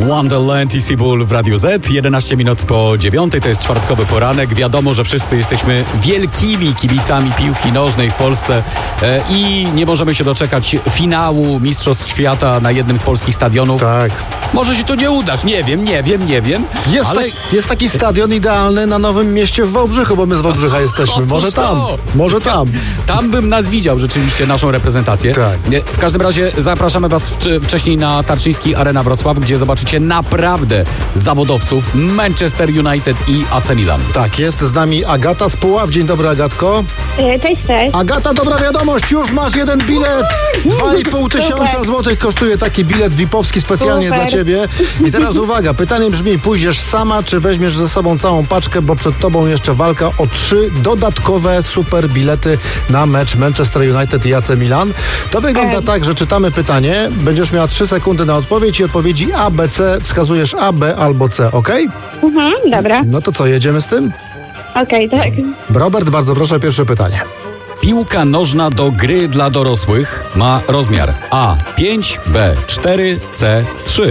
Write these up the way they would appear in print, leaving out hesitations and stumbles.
Wonderland i Seabull w Radiu Z. 11 minut po 9, to jest czwartkowy poranek. Wiadomo, że wszyscy jesteśmy wielkimi kibicami piłki nożnej w Polsce i nie możemy się doczekać finału Mistrzostw Świata na jednym z polskich stadionów. Tak. Może się to nie udać, nie wiem. Jest taki stadion idealny na Nowym Mieście w Wałbrzychu, bo my z Wałbrzycha jesteśmy. Może tam. Tam bym nas widział rzeczywiście, naszą reprezentację. Tak. W każdym razie zapraszamy Was wcześniej na Tarczyński Arena Wrocław, gdzie zobaczycie naprawdę zawodowców Manchester United i AC Milan. Tak, jest z nami Agata z Puław. Dzień dobry, Agatko. Cześć. Agata, dobra wiadomość, już masz jeden bilet. 2,5 tysiąca złotych kosztuje taki bilet VIP-owski specjalnie dla Ciebie. I teraz uwaga, pytanie brzmi, pójdziesz sama, czy weźmiesz ze sobą całą paczkę, bo przed Tobą jeszcze walka o 3 dodatkowe super bilety na mecz Manchester United i AC Milan. To wygląda tak, że czytamy pytanie, będziesz miała 3 sekundy na odpowiedź i odpowiedzi A, B, C, wskazujesz A, B albo C, okej? Dobra. No to co, jedziemy z tym? Okej, tak. Robert, bardzo proszę, pierwsze pytanie. Piłka nożna do gry dla dorosłych ma rozmiar A 5, B 4, C 3.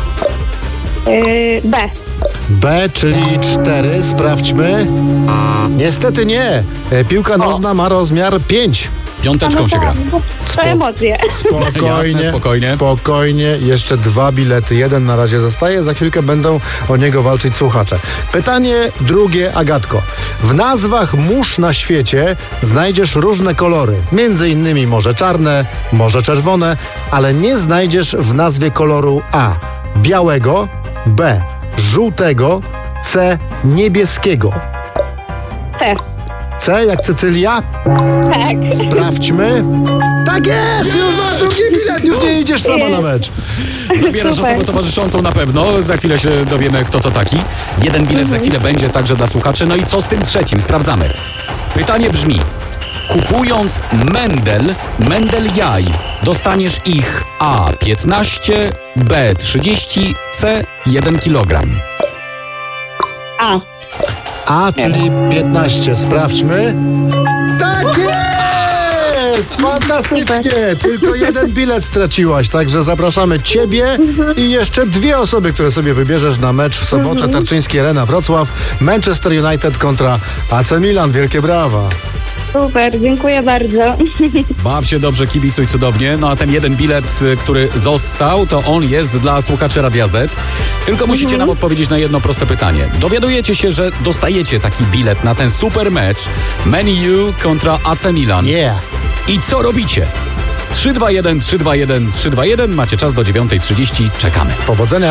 B. B, czyli 4, sprawdźmy. Niestety nie. Piłka nożna ma rozmiar 5. Piąteczką się gra. To emocje. Jasne, Spokojnie. Jeszcze 2 bilety. Jeden na razie zostaje. Za chwilkę będą o niego walczyć słuchacze. Pytanie drugie, Agatko. W nazwach mórz na świecie znajdziesz różne kolory. Między innymi morze czarne, morze czerwone, ale nie znajdziesz w nazwie koloru A. Białego, B. Żółtego, C. Niebieskiego. C. C jak Cecylia? Tak. Sprawdźmy. Tak jest! Już masz drugi bilet, już nie idziesz sama na mecz. Zabierasz Super. osobę towarzyszącą na pewno. Za chwilę się dowiemy, kto to taki. Jeden bilet za chwilę będzie także dla słuchaczy. No i co z tym trzecim? Sprawdzamy. Pytanie brzmi. Kupując Mendel jaj, dostaniesz ich A 15, B 30, C 1 kg. A. A, czyli 15. Sprawdźmy. Tak jest! Fantastycznie! Tylko jeden bilet straciłaś, także zapraszamy Ciebie i jeszcze 2 osoby, które sobie wybierzesz na mecz w sobotę. Tarczyński Arena Wrocław, Manchester United kontra AC Milan. Wielkie brawa! Super, dziękuję bardzo. Baw się dobrze, kibicuj cudownie. No a ten jeden bilet, który został, to on jest dla słuchaczy Radia Z. Tylko musicie nam odpowiedzieć na jedno proste pytanie. Dowiadujecie się, że dostajecie taki bilet na ten super mecz Man U kontra AC Milan. Yeah! I co robicie? 321, 321, 321. Macie czas do 9:30. Czekamy. Powodzenia!